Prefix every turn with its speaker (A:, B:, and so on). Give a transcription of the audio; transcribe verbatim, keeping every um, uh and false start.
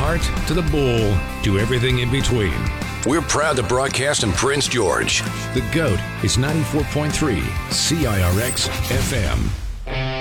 A: Hart to the Bull to everything in between.
B: We're proud to broadcast in Prince George.
A: The GOAT is ninety-four point three C I R X F M.